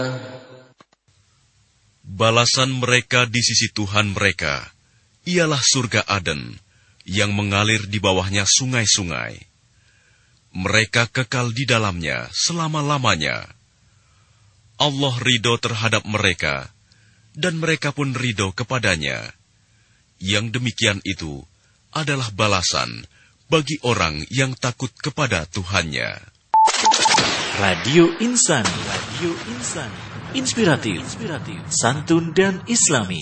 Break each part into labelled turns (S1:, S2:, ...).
S1: Balasan mereka di sisi Tuhan mereka ialah surga Aden yang mengalir di bawahnya sungai-sungai. Mereka kekal di dalamnya selama-lamanya. Allah ridho terhadap mereka, dan mereka pun ridho kepadanya. Yang demikian itu adalah balasan bagi orang yang takut kepada Tuhannya.
S2: Radio Insani, inspiratif, santun dan islami.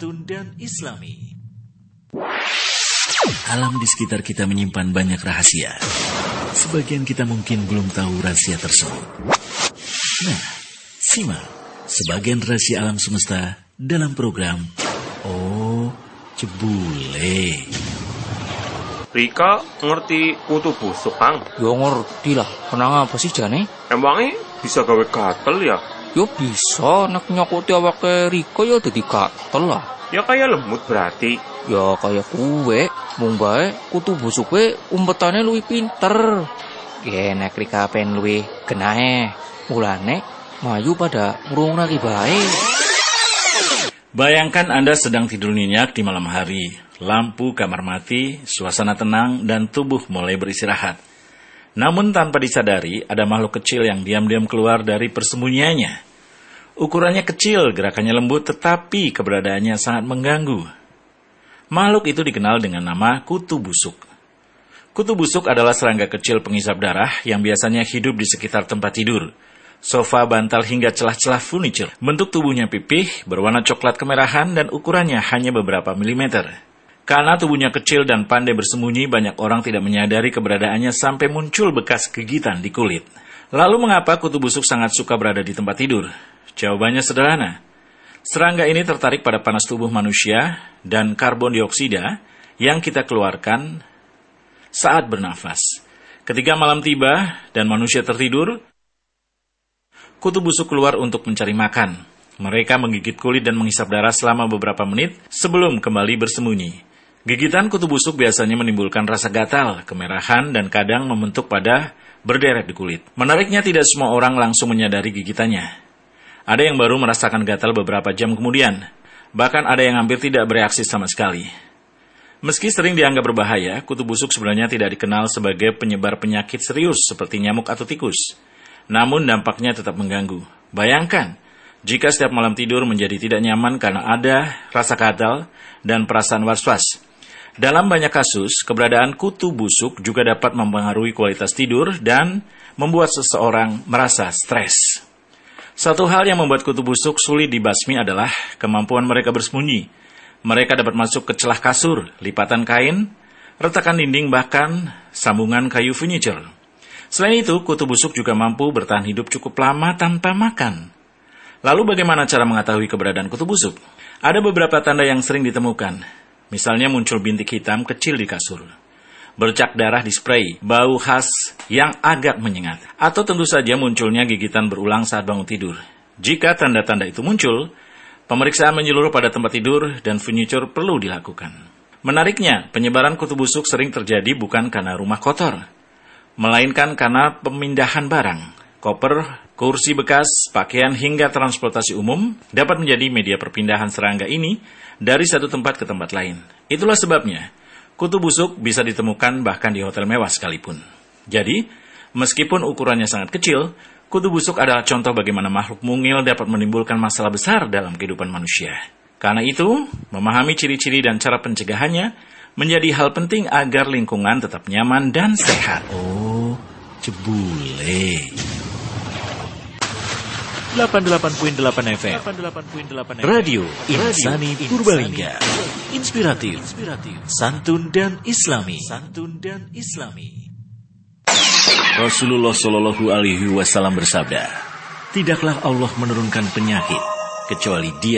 S2: Alam di sekitar kita menyimpan banyak rahasia. Sebagian kita mungkin belum tahu rahasia tersebut. Nah, simak sebagian rahasia alam semesta dalam program Oh Jebule.
S3: Rika ngerti kutu busuk, Kang?
S4: Ya ngerti lah, kenapa sih jane?
S3: Emangnya bisa gawe gatel ya?
S4: Ya bisa, nek nyakuti awake Rika ya dadi gatel lah.
S3: Ya kayak lemut berarti.
S4: Ya kayak kuwe, mung bae kutu busuke umpetane luwih pinter. Ya nek Rika pen luwih genahe, mulane mayu pada ngrungokne bae.
S2: Bayangkan Anda sedang tidur nyenyak di malam hari, lampu kamar mati, suasana tenang, dan tubuh mulai beristirahat. Namun tanpa disadari, ada makhluk kecil yang diam-diam keluar dari persembunyiannya. Ukurannya kecil, gerakannya lembut, tetapi keberadaannya sangat mengganggu. Makhluk itu dikenal dengan nama kutu busuk. Kutu busuk adalah serangga kecil penghisap darah yang biasanya hidup di sekitar tempat tidur, sofa, bantal, hingga celah-celah furniture. Bentuk tubuhnya pipih, berwarna coklat kemerahan, dan ukurannya hanya beberapa milimeter. Karena tubuhnya kecil dan pandai bersembunyi, banyak orang tidak menyadari keberadaannya sampai muncul bekas gigitan di kulit. Lalu mengapa kutu busuk sangat suka berada di tempat tidur? Jawabannya sederhana. Serangga ini tertarik pada panas tubuh manusia dan karbon dioksida yang kita keluarkan saat bernafas. Ketika malam tiba dan manusia tertidur, kutu busuk keluar untuk mencari makan. Mereka menggigit kulit dan menghisap darah selama beberapa menit sebelum kembali bersembunyi. Gigitan kutu busuk biasanya menimbulkan rasa gatal, kemerahan, dan kadang membentuk pada berderet di kulit. Menariknya, tidak semua orang langsung menyadari gigitannya. Ada yang baru merasakan gatal beberapa jam kemudian. Bahkan ada yang hampir tidak bereaksi sama sekali. Meski sering dianggap berbahaya, kutu busuk sebenarnya tidak dikenal sebagai penyebar penyakit serius seperti nyamuk atau tikus. Namun dampaknya tetap mengganggu. Bayangkan, jika setiap malam tidur menjadi tidak nyaman karena ada rasa gatal dan perasaan was-was. Dalam banyak kasus, keberadaan kutu busuk juga dapat mempengaruhi kualitas tidur dan membuat seseorang merasa stres. Satu hal yang membuat kutu busuk sulit dibasmi adalah kemampuan mereka bersembunyi. Mereka dapat masuk ke celah kasur, lipatan kain, retakan dinding, bahkan sambungan kayu furniture. Selain itu, kutu busuk juga mampu bertahan hidup cukup lama tanpa makan. Lalu bagaimana cara mengetahui keberadaan kutu busuk? Ada beberapa tanda yang sering ditemukan. Misalnya muncul bintik hitam kecil di kasur, bercak darah di spray, bau khas yang agak menyengat, atau tentu saja munculnya gigitan berulang saat bangun tidur. Jika tanda-tanda itu muncul, pemeriksaan menyeluruh pada tempat tidur dan furniture perlu dilakukan. Menariknya, penyebaran kutu busuk sering terjadi bukan karena rumah kotor, melainkan karena pemindahan barang. Koper, kursi bekas, pakaian, hingga transportasi umum dapat menjadi media perpindahan serangga ini dari satu tempat ke tempat lain. Itulah sebabnya, kutu busuk bisa ditemukan bahkan di hotel mewah sekalipun. Jadi, meskipun ukurannya sangat kecil, kutu busuk adalah contoh bagaimana makhluk mungil dapat menimbulkan masalah besar dalam kehidupan manusia. Karena itu, memahami ciri-ciri dan cara pencegahannya menjadi hal penting agar lingkungan tetap nyaman dan sehat. Oh, Jebule. 88.8 FM Radio Insani Purbalingga. Inspiratif, santun dan islami. Rasulullah Shallallahu Alaihi Wasallam bersabda, tidaklah Allah menurunkan penyakit kecuali Dia